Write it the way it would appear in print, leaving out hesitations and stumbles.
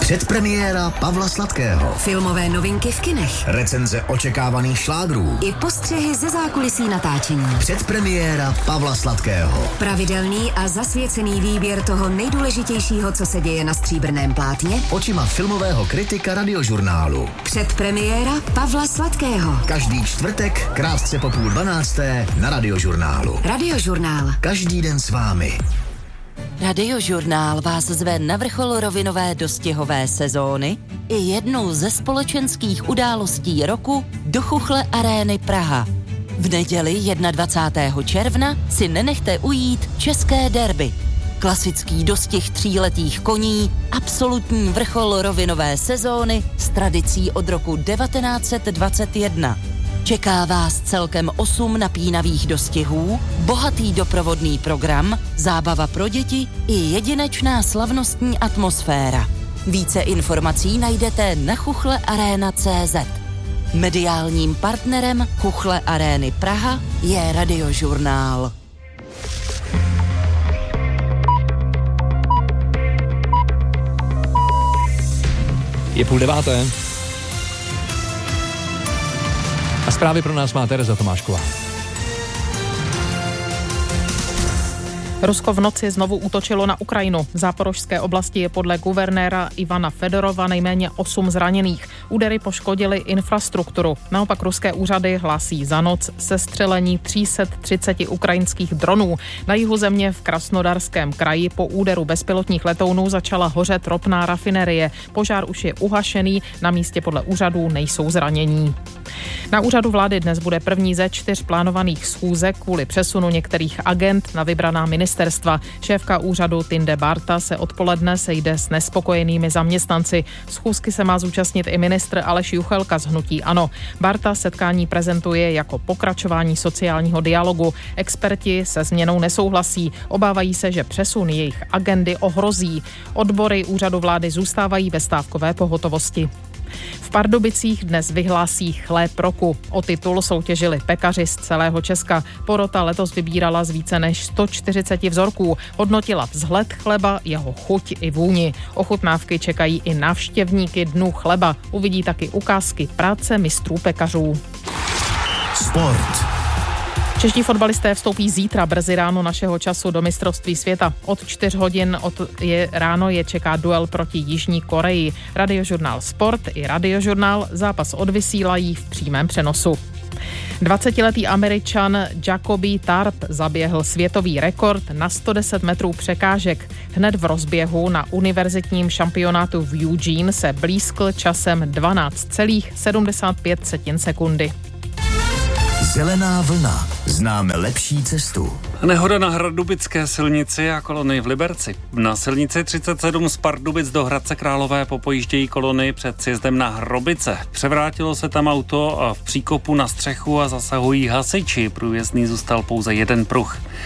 Předpremiéra Pavla Sladkého. Filmové novinky v kinech. Recenze očekávaných šlágrů. I postřehy ze zákulisí natáčení. Předpremiéra Pavla Sladkého. Pravidelný a zasvěcený výběr toho nejdůležitějšího, co se děje na stříbrném plátně. Očima filmového kritika Radiožurnálu. Předpremiéra Pavla Sladkého. Každý čtvrtek, krátce po 11:30 na Radiožurnálu. Radiožurnál. Každý den s vámi. Radiožurnál vás zve na vrchol rovinové dostihové sezóny i jednou ze společenských událostí roku do Chuchle Arény Praha. V neděli 21. června si nenechte ujít české derby. Klasický dostih tříletých koní, absolutní vrchol rovinové sezóny s tradicí od roku 1921. Čeká vás celkem 8 napínavých dostihů, bohatý doprovodný program, zábava pro děti i jedinečná slavnostní atmosféra. Více informací najdete na chuchlearena.cz. Mediálním partnerem Chuchle Arény Praha je Radiožurnál. Je 8:30. A zprávy pro nás má Tereza Tomášková. Rusko v noci znovu útočilo na Ukrajinu. V záporožské oblasti je podle guvernéra Ivana Fedorova nejméně 8 zraněných. Údery poškodily infrastrukturu. Naopak ruské úřady hlásí za noc sestřelení 330 ukrajinských dronů. Na jihu země v Krasnodarském kraji po úderu bezpilotních letounů začala hořet ropná rafinerie. Požár už je uhašený, na místě podle úřadů nejsou zranění. Na úřadu vlády dnes bude první ze 4 plánovaných schůzek kvůli přesunu některých agent na vybraná ministerstva. Šéfka úřadu Tinde Barta se odpoledne sejde s nespokojenými zaměstnanci. Schůzky se má zúčastnit i ministr Aleš Juchelka z hnutí ANO. Barta setkání prezentuje jako pokračování sociálního dialogu. Experti se změnou nesouhlasí. Obávají se, že přesun jejich agendy ohrozí. Odbory úřadu vlády zůstávají ve stávkové pohotovosti. V Pardubicích dnes vyhlásí chléb roku. O titul soutěžili pekaři z celého Česka. Porota letos vybírala z více než 140 vzorků. Hodnotila vzhled chleba, jeho chuť i vůni. Ochutnávky čekají i návštěvníky Dnů chleba. Uvidí taky ukázky práce mistrů pekařů. Sport. Čeští fotbalisté vstoupí zítra brzy ráno našeho času do mistrovství světa. Od 4 hodin ráno je čeká duel proti Jižní Koreji. Radiožurnál Sport i Radiožurnál zápas odvysílají v přímém přenosu. 20letý Američan Jacoby Tarp zaběhl světový rekord na 110 metrů překážek. Hned v rozběhu na univerzitním šampionátu v Eugene se blízkl časem 12,75 sekundy. Zelená vlna. Známe lepší cestu. Nehoda na Hradubické silnici a kolony v Liberci. Na silnici 37 z Pardubic do Hradce Králové popojíždějí kolony před sjezdem na Hrobice. Převrátilo se tam auto v příkopu na střechu a zasahují hasiči. Průjezdný zůstal pouze jeden pruh.